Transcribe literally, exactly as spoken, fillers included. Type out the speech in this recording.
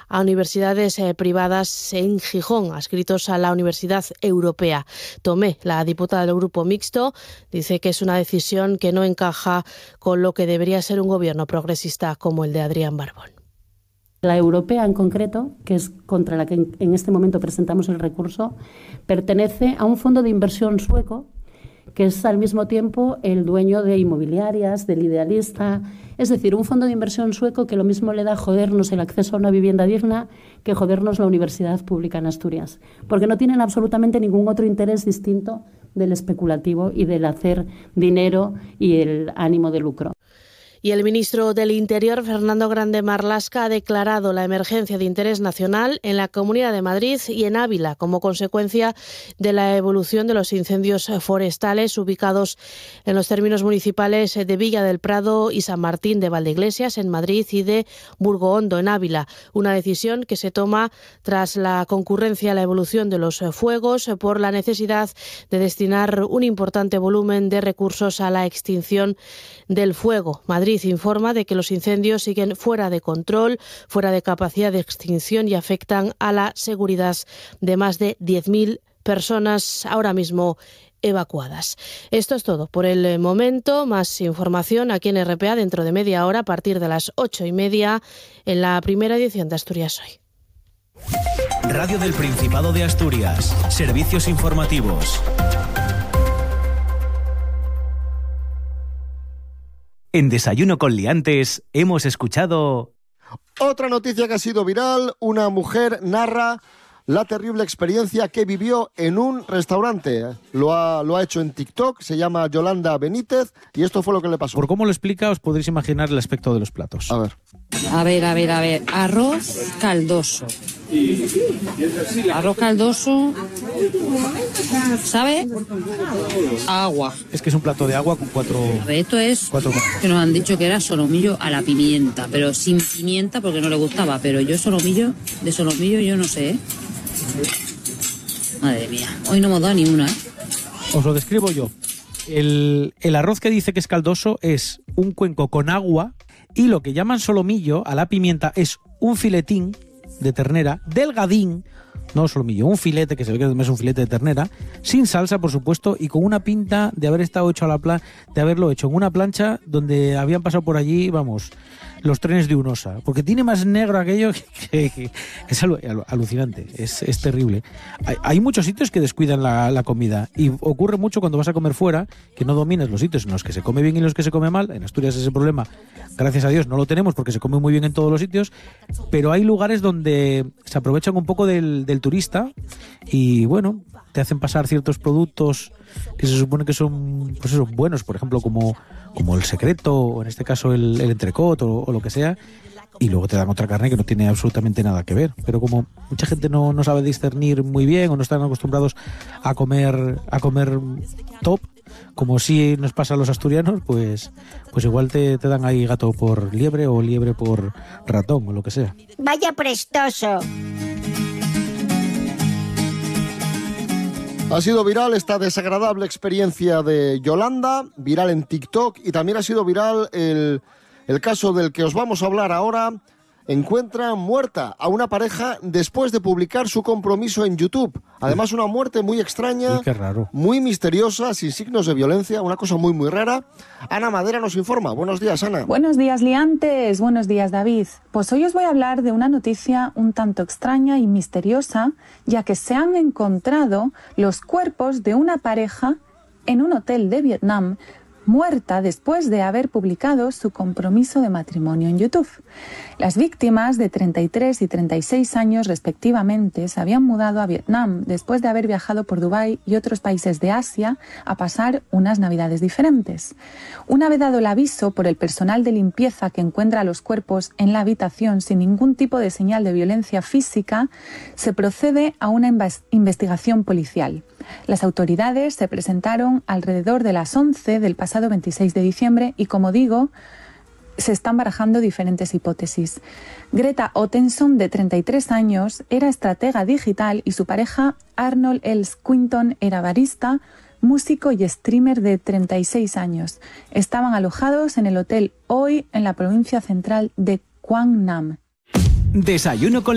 a universidades eh, privadas en Gijón, adscritos a la Universidad Europea. Tomé, la diputada del Grupo Mixto, dice que es una decisión que no encaja con lo que debería ser un gobierno progresista como el de Adrián Barbón. La europea en concreto, que es contra la que en este momento presentamos el recurso, pertenece a un fondo de inversión sueco que es al mismo tiempo el dueño de Inmobiliarias, del Idealista, es decir, un fondo de inversión sueco que lo mismo le da jodernos el acceso a una vivienda digna que jodernos la universidad pública en Asturias, porque no tienen absolutamente ningún otro interés distinto del especulativo y del hacer dinero y el ánimo de lucro. Y el ministro del Interior, Fernando Grande Marlaska, ha declarado la emergencia de interés nacional en la Comunidad de Madrid y en Ávila como consecuencia de la evolución de los incendios forestales ubicados en los términos municipales de Villa del Prado y San Martín de Valdeiglesias en Madrid y de Burgohondo en Ávila. Una decisión que se toma tras la concurrencia a la evolución de los fuegos por la necesidad de destinar un importante volumen de recursos a la extinción del fuego. Madrid informa de que los incendios siguen fuera de control, fuera de capacidad de extinción y afectan a la seguridad de más de diez mil personas ahora mismo evacuadas. Esto es todo por el momento. Más información aquí en R P A dentro de media hora a partir de las ocho y media en la primera edición de Asturias Hoy. Radio del Principado de Asturias. Servicios informativos. En Desayuno con Liantes hemos escuchado... Otra noticia que ha sido viral, una mujer narra la terrible experiencia que vivió en un restaurante. Lo ha, lo ha hecho en TikTok, se llama Yolanda Benítez y esto fue lo que le pasó. Por cómo lo explica os podréis imaginar el aspecto de los platos. A ver. A ver, a ver, a ver. Arroz caldoso. Arroz caldoso. ¿Sabe? Agua. Es que es un plato de agua con cuatro... Esto es cuatro... que nos han dicho que era solomillo a la pimienta, pero sin pimienta porque no le gustaba. Pero yo solomillo, de solomillo yo no sé, ¿eh? Madre mía, hoy no hemos dado ni una, ¿eh? Os lo describo yo. El, el arroz que dice que es caldoso es un cuenco con agua y lo que llaman solomillo a la pimienta es un filetín de ternera, delgadín, no solomillo, un filete, que se ve que es un filete de ternera, sin salsa, por supuesto, y con una pinta de haber estado hecho a la plan, de haberlo hecho en una plancha donde habían pasado por allí, vamos, los trenes de Unosa, porque tiene más negro aquello que, que, que es alu, alucinante, es, es terrible. Hay, hay muchos sitios que descuidan la, la comida y ocurre mucho cuando vas a comer fuera, que no dominas los sitios en los que se come bien y los que se come mal. En Asturias ese problema, gracias a Dios, no lo tenemos porque se come muy bien en todos los sitios, pero hay lugares donde se aprovechan un poco del, del turista y bueno, te hacen pasar ciertos productos que se supone que son, pues eso, buenos, por ejemplo, como, como el secreto, o en este caso el, el entrecot o, o lo que sea, y luego te dan otra carne que no tiene absolutamente nada que ver. Pero como mucha gente no, no sabe discernir muy bien o no están acostumbrados a comer a comer top, como sí nos pasa a los asturianos, pues pues igual te, te dan ahí gato por liebre o liebre por ratón o lo que sea. Vaya prestoso. Ha sido viral esta desagradable experiencia de Yolanda, viral en TikTok, y también ha sido viral el, el caso del que os vamos a hablar ahora. Encuentra muerta a una pareja después de publicar su compromiso en YouTube. Además, una muerte muy extraña, Uy, qué raro. muy misteriosa, sin signos de violencia, una cosa muy, muy rara. Ana Madera nos informa. Buenos días, Ana. Buenos días, liantes. Buenos días, David. Pues hoy os voy a hablar de una noticia un tanto extraña y misteriosa, ya que se han encontrado los cuerpos de una pareja en un hotel de Vietnam, muerta después de haber publicado su compromiso de matrimonio en YouTube. Las víctimas, de treinta y tres y treinta y seis años respectivamente, se habían mudado a Vietnam después de haber viajado por Dubái y otros países de Asia a pasar unas navidades diferentes. Una vez dado el aviso por el personal de limpieza que encuentra los cuerpos en la habitación sin ningún tipo de señal de violencia física, se procede a una investigación policial. Las autoridades se presentaron alrededor de las once del pasado veintiséis de diciembre y, como digo, se están barajando diferentes hipótesis. Greta Ottenson, de treinta y tres años, era estratega digital y su pareja Arnold Els Quinton era barista, músico y streamer de treinta y seis años. Estaban alojados en el Hotel Hoi en la provincia central de Quang Nam. Desayuno con